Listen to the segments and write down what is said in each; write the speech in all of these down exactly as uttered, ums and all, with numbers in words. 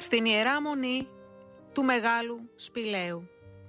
στην Ιερά Μονή του Μεγάλου Σπηλαίου.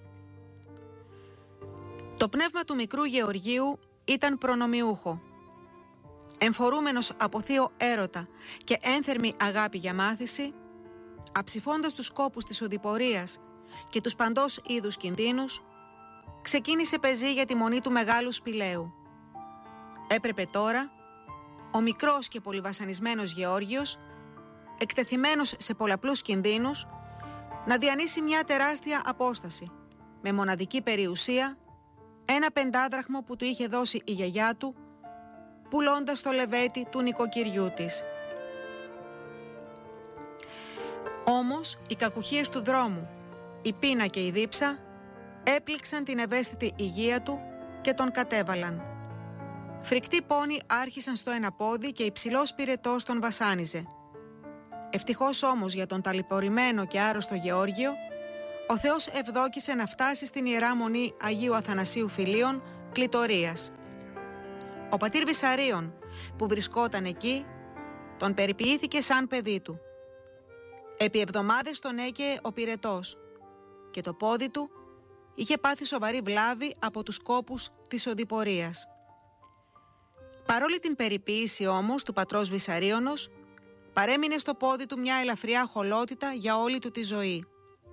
Το πνεύμα του μικρού Γεωργίου ήταν προνομιούχο. Εμφορούμενος από θείο έρωτα και ένθερμη αγάπη για μάθηση, αψηφώντας τους σκόπους της οδηπορίας και τους παντός είδους κινδύνους, ξεκίνησε πεζή για τη μονή του Μεγάλου Σπηλαίου. Έπρεπε τώρα ο μικρός και πολυβασανισμένος Γεώργιος, εκτεθειμένος σε πολλαπλούς κινδύνους, να διανύσει μια τεράστια απόσταση, με μοναδική περιουσία, ένα πεντάδραχμο που του είχε δώσει η γιαγιά του, πουλώντας το λεβέτι του νοικοκυριού της. Όμως οι κακουχίες του δρόμου, η πείνα και η δίψα έπληξαν την ευαίσθητη υγεία του και τον κατέβαλαν. Φρικτοί πόνοι άρχισαν στο ένα πόδι και υψηλός πυρετός τον βασάνιζε. Ευτυχώς όμως για τον ταλαιπωρημένο και άρρωστο Γεώργιο, ο Θεός ευδόκησε να φτάσει στην Ιερά Μονή Αγίου Αθανασίου Φιλίων Κλητορίας. Ο πατήρ Βυσαρίων, που βρισκόταν εκεί, τον περιποιήθηκε σαν παιδί του. Επί εβδομάδες τον έκαιε ο πυρετός και το πόδι του είχε πάθει σοβαρή βλάβη από τους κόπους της οδηπορίας. Παρόλη την περιποίηση όμως του πατρός Βυσαρίωνος, παρέμεινε στο πόδι του μια ελαφριά χολότητα για όλη του τη ζωή.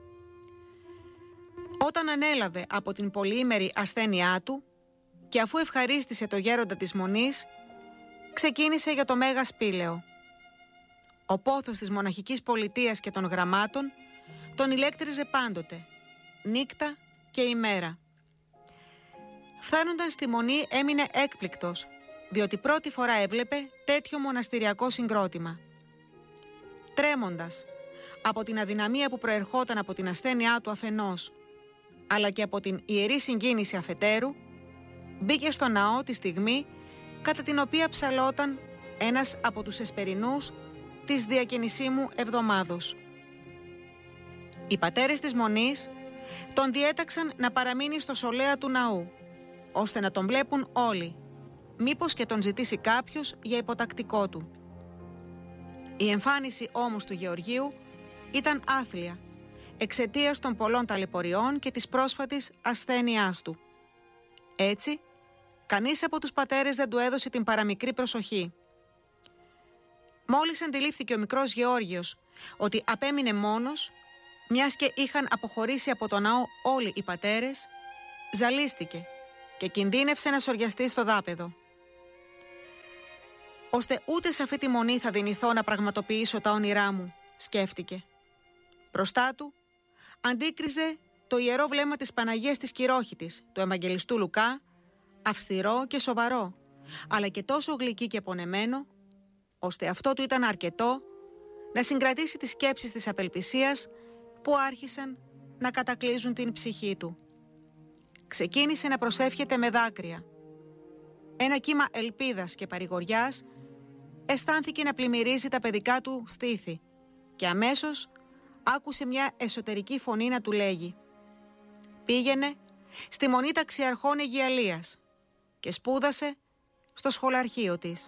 Όταν ανέλαβε από την πολυήμερη ασθένειά του και αφού ευχαρίστησε το γέροντα της Μονής, ξεκίνησε για το Μέγα Σπήλαιο. Ο πόθος της μοναχικής πολιτείας και των γραμμάτων τον ηλέκτριζε πάντοτε, νύκτα και ημέρα. Φτάνοντας στη Μονή έμεινε έκπληκτος, διότι πρώτη φορά έβλεπε τέτοιο μοναστηριακό συγκρότημα. Τρέμοντας από την αδυναμία που προερχόταν από την ασθένειά του αφενός, αλλά και από την ιερή συγκίνηση αφετέρου, μπήκε στο ναό τη στιγμή κατά την οποία ψαλόταν ένας από τους εσπερινούς της διακαινησίμου εβδομάδος. Οι πατέρες της Μονής τον διέταξαν να παραμείνει στο σολέα του ναού, ώστε να τον βλέπουν όλοι, μήπως και τον ζητήσει κάποιος για υποτακτικό του. Η εμφάνιση όμως του Γεωργίου ήταν άθλια, εξαιτίας των πολλών ταλαιπωριών και της πρόσφατης ασθένειάς του. Έτσι, κανείς από τους πατέρες δεν του έδωσε την παραμικρή προσοχή. Μόλις αντιλήφθηκε ο μικρός Γεώργιος ότι απέμεινε μόνος, μιας και είχαν αποχωρήσει από το ναό όλοι οι πατέρες, ζαλίστηκε και κινδύνευσε να σοριαστεί στο δάπεδο. «Ώστε ούτε σε αυτή τη μονή θα δυνηθώ να πραγματοποιήσω τα όνειρά μου», σκέφτηκε. Μπροστά του αντίκριζε το ιερό βλέμμα της Παναγίας της Κυρόχητης, του Ευαγγελιστού Λουκά, αυστηρό και σοβαρό, αλλά και τόσο γλυκύ και πονεμένο, ώστε αυτό του ήταν αρκετό να συγκρατήσει τις σκέψεις της απελπισίας που άρχισαν να κατακλείζουν την ψυχή του. Ξεκίνησε να προσεύχεται με δάκρυα. Ένα κύμα ελπίδας και παρηγοριάς αισθάνθηκε να πλημμυρίζει τα παιδικά του στήθη και αμέσως άκουσε μια εσωτερική φωνή να του λέγει: «Πήγαινε στη Μονή Ταξιαρχών Αιγιαλίας και σπούδασε στο σχολαρχείο της».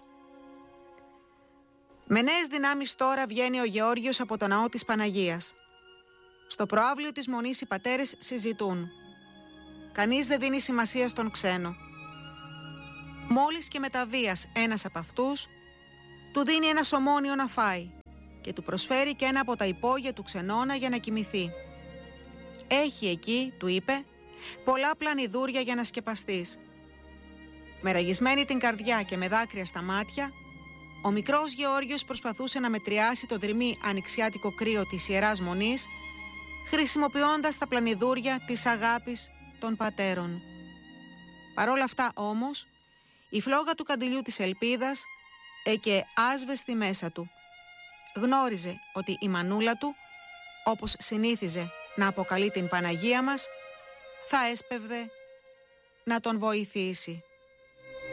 Με νέες δυνάμεις τώρα βγαίνει ο Γεώργιος από το ναό της Παναγίας. Στο προαύλιο της Μονής οι πατέρες συζητούν. Κανείς δεν δίνει σημασία στον ξένο. Μόλις και μεταβίας ένας από αυτούς του δίνει ένα σωμόνιο να φάει και του προσφέρει και ένα από τα υπόγεια του ξενώνα για να κοιμηθεί. «Έχει εκεί», του είπε, «πολλά πλανιδούρια για να σκεπαστείς». Με ραγισμένη την καρδιά και με δάκρυα στα μάτια, ο μικρός Γεώργιος προσπαθούσε να μετριάσει το δρυμή ανοιξιάτικο κρύο της Ιεράς Μονής, χρησιμοποιώντας τα πλανιδούρια της αγάπης των πατέρων. Παρόλα αυτά όμως, η φλόγα του καντιλιού της ελπίδας έκαιε άσβεστη μέσα του. Γνώριζε ότι η μανούλα του, όπως συνήθιζε να αποκαλεί την Παναγία μας, θα έσπευδε να τον βοηθήσει.